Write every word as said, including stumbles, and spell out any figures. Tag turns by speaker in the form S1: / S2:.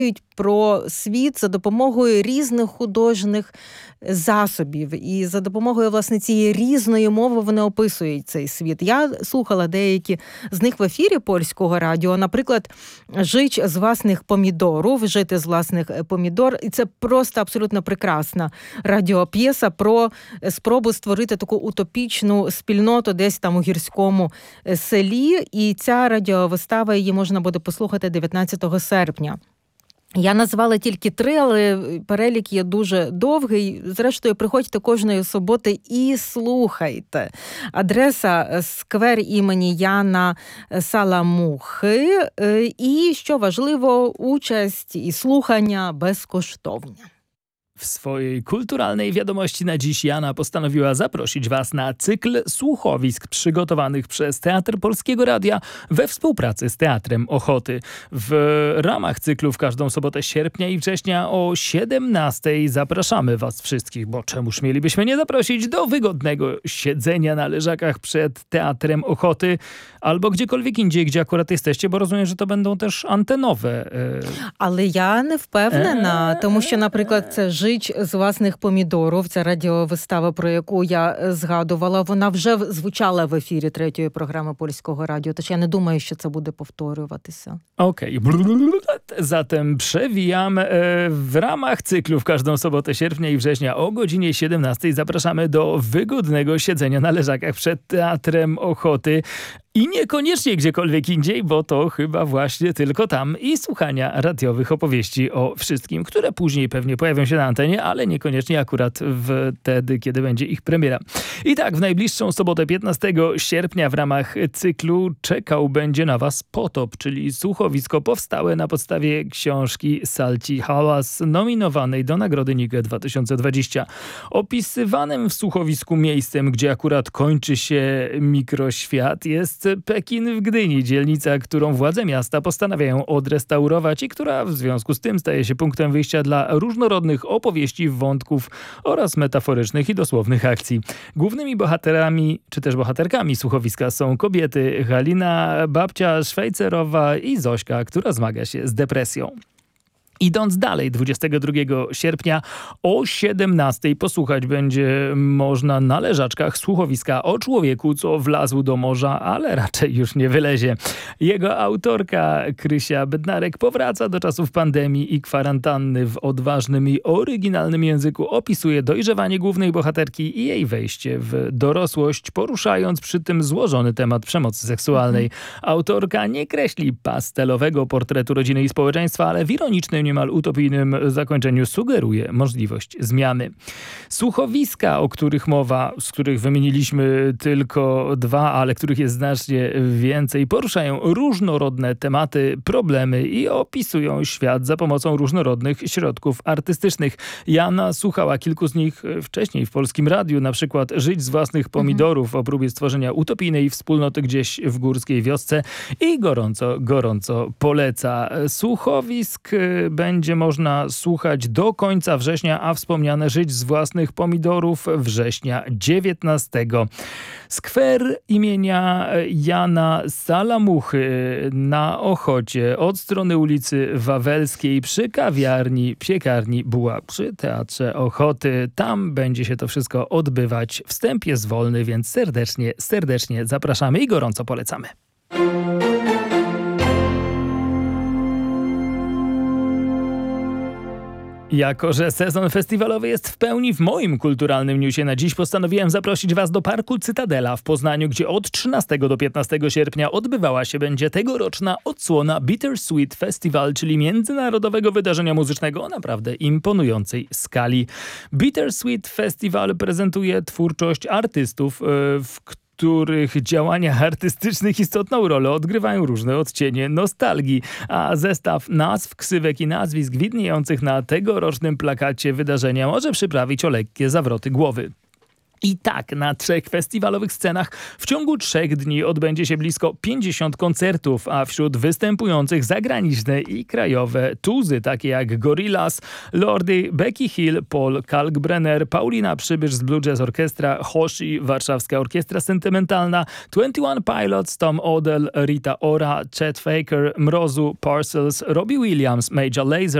S1: про світ за допомогою різних художніх засобів. І за допомогою, власне, цієї різної мови вони описують цей світ. Я слухала деякі з них в ефірі Польського радіо. Наприклад, «Жич з власних помідорів», «Жити з власних помідор». І це просто абсолютно прекрасна радіоп'єса про спробу створити таку утопічну спільноту десь там у гірському селі. І ця радіовистава, її можна буде послухати дев'ятнадцятого серпня. Я назвала тільки три, але перелік є дуже довгий. Зрештою, приходьте кожної суботи і слухайте. Адреса сквер імені Яна Саламухи. І, що важливо, участь і слухання безкоштовні.
S2: W swojej kulturalnej wiadomości na dziś Jana postanowiła zaprosić Was na cykl słuchowisk przygotowanych przez Teatr Polskiego Radia we współpracy z Teatrem Ochoty. W ramach cyklu w każdą sobotę sierpnia i września o siedemnastej zapraszamy Was wszystkich, bo czemuż mielibyśmy nie zaprosić, do wygodnego siedzenia na leżakach przed Teatrem Ochoty albo gdziekolwiek indziej, gdzie akurat jesteście, bo rozumiem, że to będą też antenowe.
S1: Ale ja не впевнена, тому що, наприклад, це «Жич з власних помідорів», ця радіовистава, про яку я згадувала, вона вже звучала в ефірі третьої програми Польського радіо, тож я не думаю, що це буде повторюватися.
S2: Okej. Okay. Zatem przewijam. W ramach cyklu w każdą sobotę sierpnia i września o godzinie siedemnastej zapraszamy do wygodnego siedzenia na leżakach przed Teatrem Ochoty. I niekoniecznie gdziekolwiek indziej, bo to chyba właśnie tylko tam, i słuchania radiowych opowieści o wszystkim, które później pewnie pojawią się na antenie, ale niekoniecznie akurat wtedy, kiedy będzie ich premiera. I tak, w najbliższą sobotę piętnastego sierpnia w ramach cyklu czekał będzie na Was Potop, czyli słuchowisko powstałe na podstawie książki Salci Hałas, nominowanej do Nagrody Nike dwa tysiące dwadzieścia. Opisywanym w słuchowisku miejscem, gdzie akurat kończy się mikroświat, jest Pekin w Gdyni, dzielnica, którą władze miasta postanawiają odrestaurować i która w związku z tym staje się punktem wyjścia dla różnorodnych opowieści, wątków oraz metaforycznych i dosłownych akcji. Głównymi bohaterami, czy też bohaterkami słuchowiska są kobiety Halina, babcia Szwajcerowa i Zośka, która zmaga się z depresją. Idąc dalej, dwudziestego drugiego sierpnia o siedemnastej posłuchać będzie można na leżaczkach słuchowiska o człowieku, co wlazł do morza, ale raczej już nie wylezie. Jego autorka Krysia Bednarek powraca do czasów pandemii i kwarantanny. W odważnym i oryginalnym języku opisuje dojrzewanie głównej bohaterki i jej wejście w dorosłość, poruszając przy tym złożony temat przemocy seksualnej. Autorka nie kreśli pastelowego portretu rodziny i społeczeństwa, ale w ironicznym, niemal utopijnym zakończeniu sugeruje możliwość zmiany. Słuchowiska, o których mowa, z których wymieniliśmy tylko dwa, ale których jest znacznie więcej, poruszają różnorodne tematy, problemy i opisują świat za pomocą różnorodnych środków artystycznych. Jana słuchała kilku z nich wcześniej w Polskim Radiu, na przykład Żyć z własnych pomidorów o próbie stworzenia utopijnej wspólnoty gdzieś w górskiej wiosce i gorąco, gorąco poleca. Słuchowisk będzie można słuchać do końca września, a wspomniane Żyć z własnych pomidorów września dziewiętnastego. Skwer imienia Jana Salamuchy na Ochocie od strony ulicy Wawelskiej przy kawiarni, piekarni Buła przy Teatrze Ochoty. Tam będzie się to wszystko odbywać. Wstęp jest wolny, więc serdecznie, serdecznie zapraszamy i gorąco polecamy. Jako że sezon festiwalowy jest w pełni w moim kulturalnym newsie na dziś, postanowiłem zaprosić Was do Parku Cytadela w Poznaniu, gdzie od trzynastego do piętnastego sierpnia odbywała się będzie tegoroczna odsłona Bittersweet Festival, czyli międzynarodowego wydarzenia muzycznego o naprawdę imponującej skali. Bittersweet Festival prezentuje twórczość artystów, w których w których działaniach artystycznych istotną rolę odgrywają różne odcienie nostalgii, a zestaw nazw, ksywek i nazwisk widniejących na tegorocznym plakacie wydarzenia może przyprawić o lekkie zawroty głowy. I tak, na trzech festiwalowych scenach w ciągu trzech dni odbędzie się blisko pięćdziesiąt koncertów, a wśród występujących zagraniczne i krajowe tuzy, takie jak Gorillaz, Lordi, Becky Hill, Paul Kalkbrenner, Paulina Przybysz z Blue Jazz Orchestra, Hoshi, Warszawska Orkiestra Sentymentalna, Twenty One Pilots, Tom Odell, Rita Ora, Chet Faker, Mrozu, Parcels, Robbie Williams, Major Lazer,